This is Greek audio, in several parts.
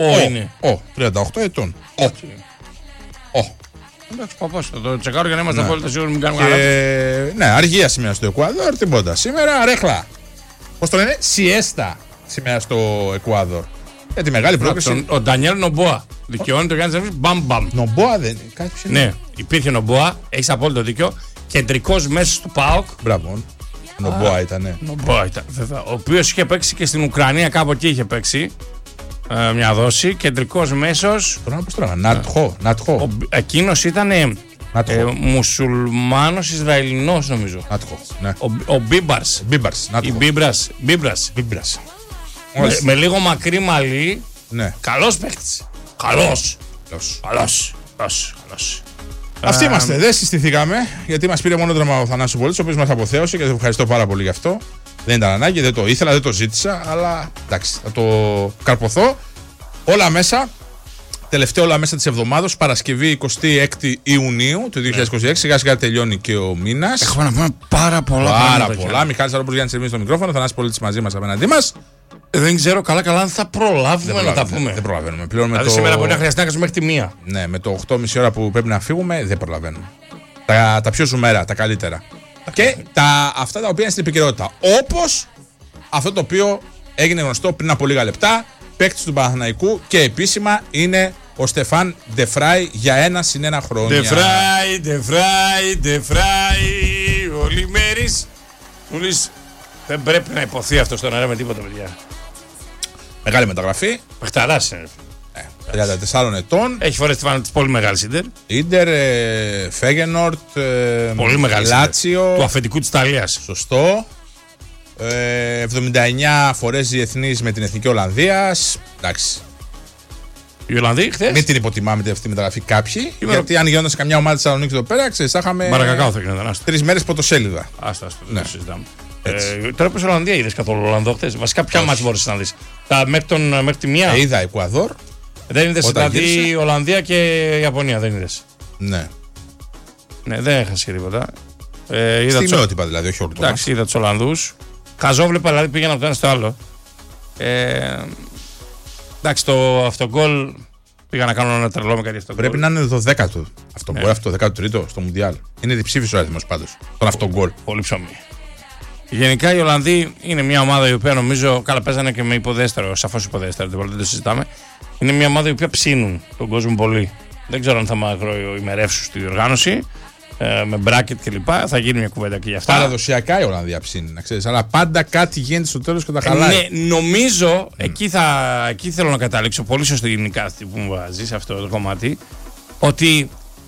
είναι. 38 ετών. Εντάξει, παπάς, θα το τσεκάρω για να είμαστε απόλυτα σίγουροι, μην κάνουμε καλά. Ναι, αργία σήμερα στο Εκουάδορ, τίποτα. Σήμερα ρέχλα. Πώς το λένε, σιέστα σήμερα στο Εκουάδορ. Για τη μεγάλη πρόκληση. Ο Ντανιέλ Νομπόα. Δικαιώνεται ο Γιάννης Ζαβής, μπαμ. Νομπόα δεν είναι. Ναι, υπήρχε Νομπόα, έχεις απόλυτο δίκιο. Κεντρικός μέσος του ΠΑΟΚ. Μπράβο. Νομπόα ήταν. Νομπόα ήταν, βέβαια. Ο οποίος είχε παίξει και στην Ουκρανία, κάπου εκεί είχε παίξει. Μια δόση. Κεντρικός μέσος. Τώρα, Νάτχο. Εκείνος ήταν μουσουλμάνος Ισραηλινός, νομίζω. Νάτχο. Ναι. Ο Μπίμπαρς. Μπίμπρας. Με λίγο μακρύ μαλλί. Ναι. Καλός παίκτης. Καλός. Αυτοί είμαστε. Δεν συστηθήκαμε γιατί μας πήρε μόνο δράμα ο Θανάσης Πολίτης, ο οποίος μας αποθέωσε και σας ευχαριστώ πάρα πολύ γι' αυτό. Δεν ήταν ανάγκη, δεν το ήθελα, δεν το ζήτησα, αλλά εντάξει, θα το καρποθώ. Όλα μέσα. Τελευταία όλα μέσα της εβδομάδας, Παρασκευή 26 Ιουνίου του 2026. Σιγά σιγά τελειώνει και ο μήνας. Έχουμε να πούμε πάρα πολλά. Μιχάλης Αρόπουλος, Γιάννης Ερμήνης στο μικρόφωνο, Θανάσης Πολίτης μαζί μας απέναντί μας. Δεν ξέρω καλά αν θα προλάβουμε να τα πούμε. Δεν προλαβαίνουμε. Δηλαδή σήμερα μπορεί να χρειαστεί να κάνουμε μέχρι τη 1. Ναι, με το 8.30 ώρα που πρέπει να φύγουμε δεν προλαβαίνουμε. Τα πιο ζουμέρα, τα καλύτερα. Και αυτά τα οποία είναι στην επικαιρότητα. Όπως αυτό το οποίο έγινε γνωστό πριν από λίγα λεπτά, παίκτης του Παναθηναϊκού και επίσημα είναι ο Στεφάν Ντεφράι για 1+1 χρόνια. Ντεφράι, ο Λιμέρης. Δεν πρέπει να υποθεί αυτό στον αέρα με τίποτα, παιδιά. Μεγάλη μεταγραφή. Πεχταράς είναι. 34 ετών. Έχει φορές τη φάνα της πολύ μεγάλης Ίντερ. Ίντερ, Φέγενορτ, πολύ μεγάλη Λάτσιο. Του αφεντικού της Ιταλίας. Σωστό. 79 φορές διεθνής με την Εθνική Ολλανδίας. Εντάξει. Οι Ολλανδοί χθες. Μην την υποτιμάμε αυτή τη μεταγραφή κάποιοι. Γιατί αν γινόταν σε καμιά ομάδα της Θεσσαλονίκης εδώ πέρα, ξέρεις, θα είχαμε. Μαρακακάο θα γινόταν. 3 μέρες πρωτοσέλιδα. Άστα, δεν το συζητάμε. Τώρα πες Ολλανδία είδες καθόλου Ολλανδό χθες. Βασικά ποια μάτς μπορείς να δεις. Μέχρι τη 1. Είδα Εκουαδόρ. Δεν είδες δηλαδή Ολλανδία και Ιαπωνία, δεν είδες. Ναι. Ναι, δεν έχασε και τίποτα. Στιγμιότυπα δηλαδή, όχι όλο το. Εντάξει, είδα τους Ολλανδούς. Χαζόβλεπα, δηλαδή πήγαινα από το ένα στο άλλο. Εντάξει, το αυτογκόλ πήγα να κάνω ένα τρελό με κάτι αυτογκόλ. Πρέπει να είναι το 10ο αυτογκόλ, αυτό το 13ο στο Μουντιάλ. Είναι διψήφιος ο αριθμός πάντως. Τον αυτογκόλ. Πολύ ψωμί. Γενικά οι Ολλανδοί είναι μια ομάδα η οποία νομίζω. Καλά, παίζανε και με υποδέστερο, σαφώς υποδέστερο, δεν το συζητάμε. Είναι μια ομάδα η οποία ψήνουν τον κόσμο πολύ. Δεν ξέρω αν θα ημερεύσουν στη διοργάνωση. Με μπράκετ κλπ. Θα γίνει μια κουβέντα και γι' αυτά. Παραδοσιακά η Ολλανδία ψήνει, να ξέρεις. Αλλά πάντα κάτι γίνεται στο τέλος και τα χαλάει. Ναι, νομίζω εκεί θέλω να καταλήξω. Πολύ σωστή είναι η κάθε που μου βάζει σε αυτό το κομμάτι. Ότι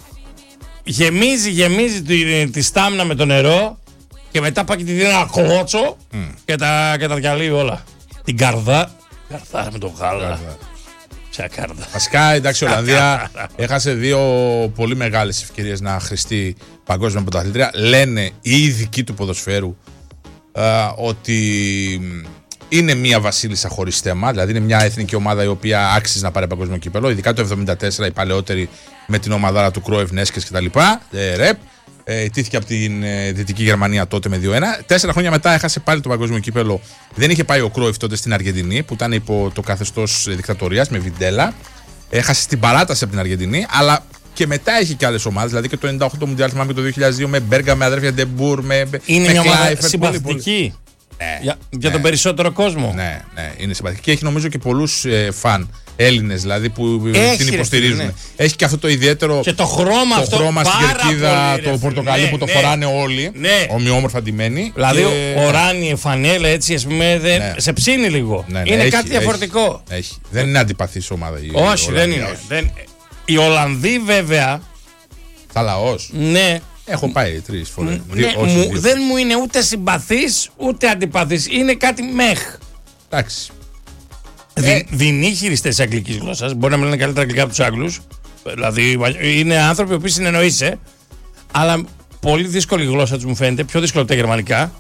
γεμίζει τη στάμνα με το νερό και μετά πάει και τη δίνει ένα κότσο και τα διαλύει όλα. Την καρδά με το γάλα. Βασικά, εντάξει, η Ολλανδία έχασε 2 πολύ μεγάλες ευκαιρίες να χρηστεί παγκόσμια πρωταθλήτρια. Λένε οι ειδικοί του ποδοσφαίρου ότι είναι μια βασίλισσα χωρίς θέμα. Δηλαδή, είναι μια εθνική ομάδα η οποία άξιζε να πάρει παγκόσμιο κύπελο. Ειδικά το 1974 οι παλαιότεροι με την ομαδάρα του Κρόεφ, Νέσκες κτλ. Ρεπ. Ιτήθηκε από την Δυτική Γερμανία τότε με 2-1. 4 χρόνια μετά έχασε πάλι το παγκόσμιο κύπελο. Δεν είχε πάει ο Κρόιφ τότε στην Αργεντινή που ήταν υπό το καθεστώς δικτατορίας με Βιντέλα. Έχασε στην παράταση από την Αργεντινή, αλλά και μετά έχει και άλλες ομάδες. Δηλαδή και το 98 το Μουντιάλ, θυμάμαι και το 2002 με Μπέργα, με αδέρφια Ντεμπούρ, είναι μια ομάδα συμπαθητική. Για τον περισσότερο κόσμο. Ναι, είναι συμπαθητική και έχει νομίζω και πολλούς φαν Έλληνες δηλαδή που την υποστηρίζουν. Ναι. Έχει και αυτό το ιδιαίτερο. Και το χρώμα αυτό. Το χρώμα στην κερκίδα, το πορτοκαλί που το φοράνε όλοι. Ναι. Ομοιόμορφα ντυμένοι. Δηλαδή οράνη φανέλα έτσι, ας πούμε, σε ψήνει λίγο. Είναι κάτι διαφορετικό. Δεν είναι αντιπαθής ομάδα. Όχι, δεν είναι. Οι Ολλανδοί βέβαια. Θα λαός. Ναι. Έχω πάει 3 φορές. Δεν μου είναι ούτε συμπαθής ούτε αντιπαθής. Είναι κάτι μεχ. Εντάξει. Δεινοί χειριστές της αγγλικής γλώσσας. Μπορεί να μιλάνε καλύτερα αγγλικά από τους Άγγλους. Δηλαδή είναι άνθρωποι που συνεννοείσαι. Αλλά πολύ δύσκολη γλώσσα τους μου φαίνεται. Πιο δύσκολο από τα γερμανικά.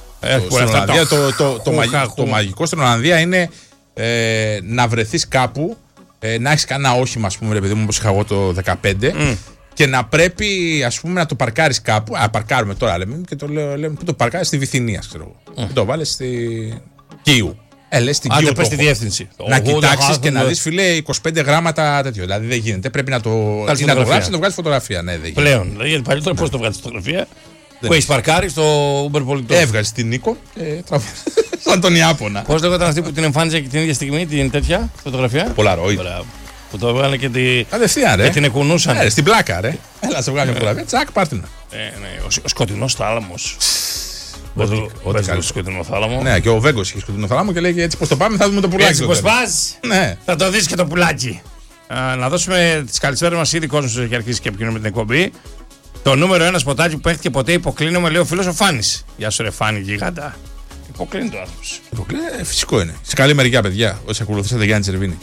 Το μαγικό στην Ολλανδία είναι να βρεθείς κάπου, να έχεις κανένα όχημα, ας πούμε, ρε παιδί μου, όπως είχα εγώ το 2015. Και να πρέπει, ας πούμε, να το παρκάρεις κάπου. Παρκάρουμε τώρα, λέμε, και το λέμε πού το παρκάρεις, στη Βυθινία, ξέρω εγώ. Και το βάλεις στη Κίου. Λες την άντε πες τη διεύθυνση. Να κοιτάξεις και να δεις, φίλε, 25 γράμματα τέτοιο. Δηλαδή δεν γίνεται. Πρέπει να το γράψεις, να το βγάλεις φωτογραφία. Ναι, δεν πλέον. Γιατί παλιότερα πώς το βγάλεις φωτογραφία. Που έχει παρκάρει στο Uber Πολιτό. Έβγαζε την Νίκο και σαν τον Ιάπωνα. Πώς λέγονταν αυτή που την εμφάνιζε και την ίδια στιγμή την τέτοια φωτογραφία. Polaroid. Που το έβγαλε και την εκουνούσαν. Στην πλάκα, ρε. Έλα, σε βγάλει φωτογραφία. Τσακ, πάρτινα. Ο σκοτεινός θάλαμος. Ό,τι κάνει στο σκοτεινό θάλαμο. Ναι, και ο Βέγκος είχε σκοτεινό θάλαμο και λέει έτσι πως το πάμε, θα δούμε το πουλάκι. Έτσι πως πας, θα το δεις και το πουλάκι. Να δώσουμε τις καλησπέρες μας, ήδη κόσμος έχει αρχίσει και επικοινωνεί με την εκπομπή. Το νούμερο 1 σποτάκι που παίχτηκε ποτέ υποκλίνομαι, λέει ο φίλος ο Φάνης. Γεια σου, ρε Φάνη, γίγαντα. Υποκλίνει το άνθρωπος. Φυσικό είναι. Σε καλή μεριά, παιδιά, όσοι ακολουθήσατε Γιάννη Τσερβίνη.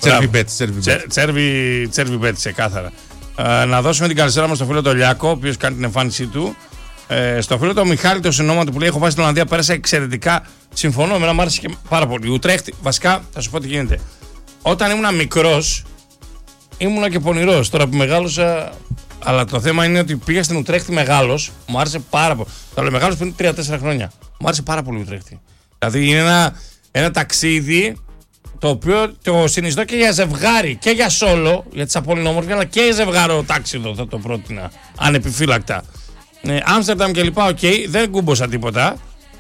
Τσέρβι μπέτ, ξεκάθαρα. Να δώσουμε την καλησπέρα μας στο φίλο τον Λιάκο, ο οποίος κάνει την εμφάνισή του. Στο φίλο τον Μιχάλη, το συνόματο που λέει: έχω πάει στην Ολλανδία, πέρασα εξαιρετικά. Συμφωνώ, εμένα μου άρεσε και πάρα πολύ. Ουτρέχτη, βασικά θα σου πω τι γίνεται. Όταν ήμουν μικρός, ήμουνα και πονηρός. Τώρα που μεγάλωσα. Αλλά το θέμα είναι ότι πήγα στην Ουτρέχτη μεγάλος, μου άρεσε πάρα πολύ. Το λέω μεγάλος πριν 3-4 χρόνια. Μου άρεσε πάρα πολύ η Ουτρέχτη. Δηλαδή είναι ένα ταξίδι το οποίο το συνιστώ και για ζευγάρι και για σόλο, για τις απολυνόμορφες, αλλά και για ζευγάρο τάξιδο θα το πρότεινα, ανεπιφύλακτα. Άμστερνταμ και λοιπά, οκ, δεν κούμποσα τίποτα.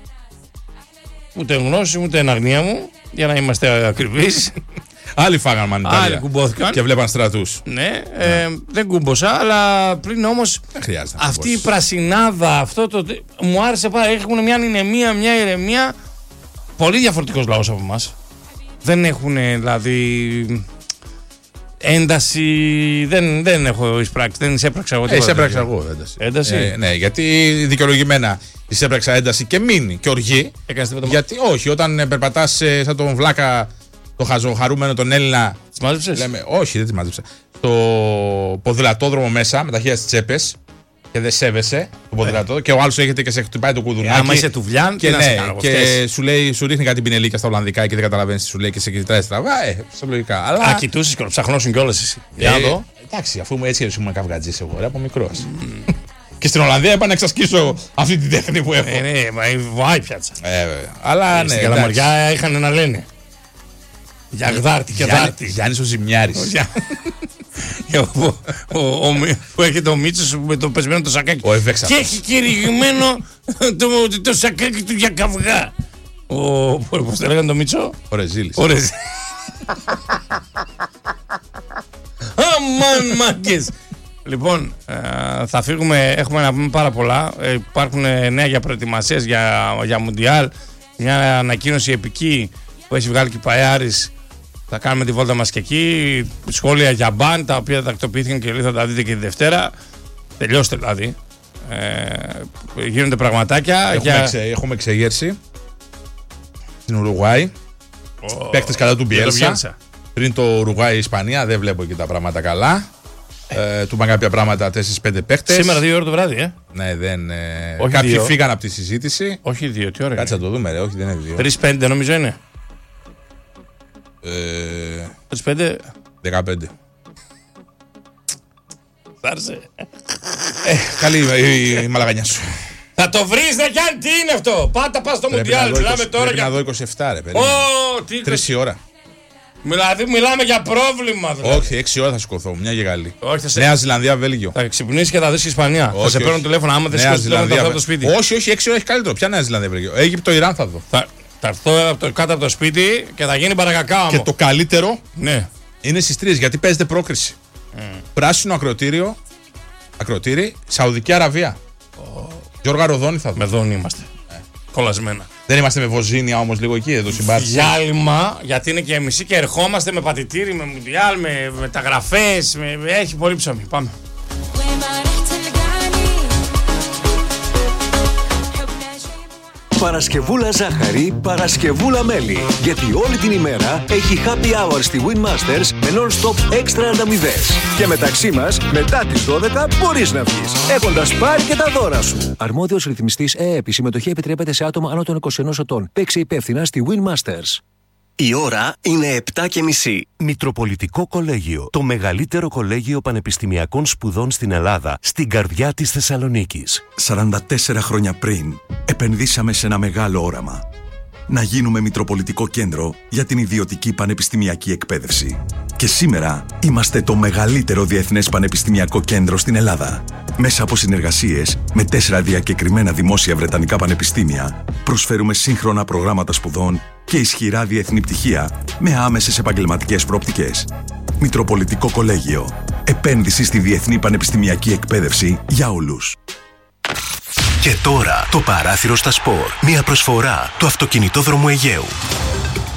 Ούτε γνώση, ούτε εν αγνία μου, για να είμαστε ακριβείς. Άλλοι φάγαν μανιτάρια. Άλλοι κουμπόθηκαν. Και βλέπαν στρατούς. Ναι, δεν κούμποσα, αλλά πριν όμως αυτή η πρασινάδα, αυτό το. Μου άρεσε πάρα. Έχουν μια ανηνεμία, μια ηρεμία. Πολύ διαφορετικός λαός από εμάς. Δεν έχουν δηλαδή. Ένταση. Δεν έχω εισπράξει. Δεν εισέπραξα εγώ τίποτα. Εισέπραξα εγώ ένταση. Ναι, γιατί δικαιολογημένα εισέπραξα ένταση και μείνει και οργή. Γιατί όχι, όταν περπατάς σαν τον βλάκα. Το χαζοχαρούμενο τον Έλληνα. Τις μάζεψες? Λέμε, όχι, δεν τις μάζεψα. Στο ποδηλατόδρομο μέσα με τα χέρια στις τσέπες και δεν σέβεσαι το ποδηλατόδρομο. Και ο άλλος έρχεται και σε χτυπάει το κουδουνάκι. Άμα είσαι του Βλιάν, και, ναι, και σου ρίχνει κάτι πινελίκια στα Ολλανδικά και δεν καταλαβαίνεις τι σου λέει και σε κοιτάει στραβά. Σε λογικά. Αλλά... κοιτούσες και ψαχνώσουν κιόλας εσύ. Εντάξει, αφού έτσι ήμουν καυγατζής εγώ, από μικρός. Και στην Ολλανδία είπα να εξασκήσω αυτή την τέχνη που έχω. Ναι, μα βάει πιάτσα. Αλλά ναι. Στην Καλαμαριά είχαν να λένε. Για γδάρτη και δάρτη. Γιάννης ο Ζημιάρης. Που έρχεται ο Μίτσος με το πεσμένο το σακάκι. Και έχει κηρυγμένο το σακάκι του για καυγά. Πώς το λέγανε το Μίτσο? Ο Ρεζίλης. Αμάν μάγκες. Λοιπόν, θα φύγουμε, έχουμε να πούμε πάρα πολλά. Υπάρχουν νέα για προετοιμασίες για Μουντιάλ. Μια ανακοίνωση επική που έχει βγάλει και ο Παϊάρης. Θα κάνουμε τη βόλτα μας και εκεί. Σχόλια για μπαν, τα οποία τακτοποιήθηκαν και θα τα δείτε και τη Δευτέρα. Τελειώστε δηλαδή. Γίνονται πραγματάκια. Έχουμε εξεγέρση στην Ουρουγουάη. Παίκτες κατά του Μπιέλσα. Πριν το Ουρουγουάη-Ισπανία δεν βλέπω και τα πράγματα καλά. Του είπαν κάποια πράγματα 4-5 παίκτες. Σήμερα 2 ώρα το βράδυ, Ναι, δεν. Κάποιοι φύγαν από τη συζήτηση. Όχι 2, τι ώρα. Κάτσε να το δούμε, ρε. Όχι, δεν είναι 2. 3-5 νομίζω είναι. 3-5. 15. Θα έρθει. Καλή η μαλαγανιά σου. Θα το βρεις, ρε Γιάννη, τι είναι αυτό? Πάτα πας στο Μουντιάλ, μιλάμε τώρα για. Πρέπει να δω 27, ρε παιδί. 3 η ώρα. Δηλαδή μιλάμε για πρόβλημα. Δηλαδή. Όχι, 6 ώρα θα σηκωθώ, μια γεγαλή. Νέα Ζηλανδία, Βέλγιο. Θα ξυπνήσει και θα δεις Ισπανία. Θα σε παίρνουν τηλέφωνο άμα δεν σηκωθείς από το σπίτι. Όχι, 6 ώρα έχει καλύτερο. Ποια Νέα Ζηλανδία, Βέλγιο? Αίγυπτο, Ιράν θα δω. Θα έρθω κάτω από το σπίτι και θα γίνει παρακακάω. Και το καλύτερο ναι. Είναι στις 3 γιατί παίζεται πρόκριση. Πράσινο ακροτήρι, Σαουδική Αραβία. Γιώργα Ροδόνη θα δω. Με δόνη είμαστε. Κολλασμένα. Δεν είμαστε με Βοζίνια όμως λίγο εκεί, εδώ συμπάρτηση. Διάλειμμα, γιατί είναι και μισή και ερχόμαστε με πατητήρι, με Μουντιάλ, με μεταγραφές. Έχει πολύ ψωμί. Πάμε. Παρασκευούλα ζάχαρη, Παρασκευούλα μέλι. Γιατί όλη την ημέρα έχει happy hour στη Winmasters με non-stop έξτρα ανταμοιβές. Και μεταξύ μας, μετά τις 12 μπορείς να βγεις, έχοντας πάρει και τα δώρα σου. Αρμόδιος ρυθμιστής ΕΕΠ. Η συμμετοχή επιτρέπεται σε άτομα άνω των 21 ετών. Παίξε υπεύθυνα στη Winmasters. Η ώρα είναι 7:30. Μητροπολιτικό Κολέγιο. Το μεγαλύτερο κολέγιο πανεπιστημιακών σπουδών στην Ελλάδα, στην καρδιά της Θεσσαλονίκης. 44 χρόνια πριν, επενδύσαμε σε ένα μεγάλο όραμα. να γίνουμε Μητροπολιτικό Κέντρο για την ιδιωτική πανεπιστημιακή εκπαίδευση. Και σήμερα είμαστε το μεγαλύτερο διεθνές πανεπιστημιακό κέντρο στην Ελλάδα. Μέσα από συνεργασίες με 4 διακεκριμένα δημόσια βρετανικά πανεπιστήμια, προσφέρουμε σύγχρονα προγράμματα σπουδών και ισχυρά διεθνή πτυχία με άμεσες επαγγελματικές προοπτικές. Μητροπολιτικό Κολέγιο. Επένδυση στη διεθνή πανεπιστημιακή εκπαίδευση για όλους. Και τώρα το παράθυρο στα σπορ. Μια προσφορά του Αυτοκινητόδρομου Αιγαίου.